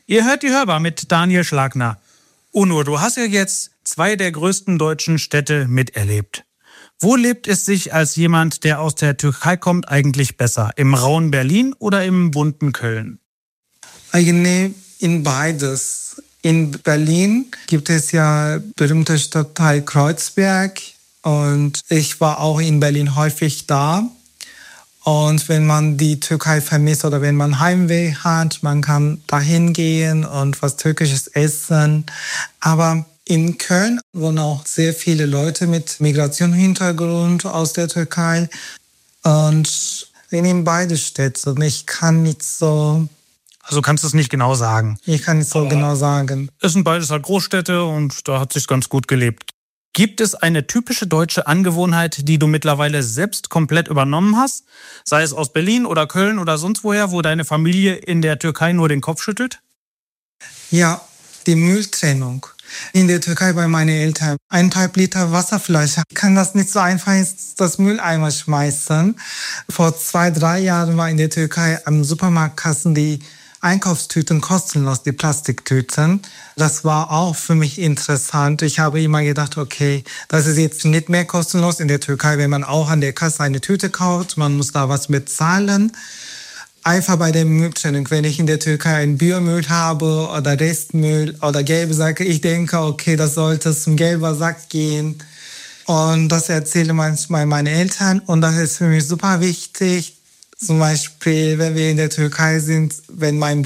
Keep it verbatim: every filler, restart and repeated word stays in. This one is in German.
Ihr hört die Hörbar mit Daniel Schlagner. Onur, du hast ja jetzt zwei der größten deutschen Städte miterlebt. Wo lebt es sich als jemand, der aus der Türkei kommt, eigentlich besser? Im rauen Berlin oder im bunten Köln? Eigentlich in beides. In Berlin gibt es ja berühmte Stadtteil Kreuzberg und ich war auch in Berlin häufig da. Und wenn man die Türkei vermisst oder wenn man Heimweh hat, man kann dahin gehen und was Türkisches essen. Aber in Köln wohnen auch sehr viele Leute mit Migrationshintergrund aus der Türkei. Und ich nehme beide Städte und ich kann nicht so... Also kannst du es nicht genau sagen? Ich kann nicht so Aber genau sagen. Es sind beides halt Großstädte und da hat es sich ganz gut gelebt. Gibt es eine typische deutsche Angewohnheit, die du mittlerweile selbst komplett übernommen hast? Sei es aus Berlin oder Köln oder sonst woher, wo deine Familie in der Türkei nur den Kopf schüttelt? Ja, die Mülltrennung. In der Türkei bei meinen Eltern eineinhalb Liter Wasserflasche. Ich kann das nicht so einfach in das Mülleimer schmeißen. Vor zwei, drei Jahren war in der Türkei am Supermarktkassen die Einkaufstüten kostenlos, die Plastiktüten. Das war auch für mich interessant. Ich habe immer gedacht, okay, das ist jetzt nicht mehr kostenlos in der Türkei, wenn man auch an der Kasse eine Tüte kauft. Man muss da was bezahlen. Einfach bei der Mülltrennung, wenn ich in der Türkei einen Biomüll habe oder Restmüll oder gelbe Säcke, ich denke, okay, das sollte zum gelben Sack gehen. Und das erzähle manchmal meine Eltern und das ist für mich super wichtig. Zum Beispiel, wenn wir in der Türkei sind, wenn mein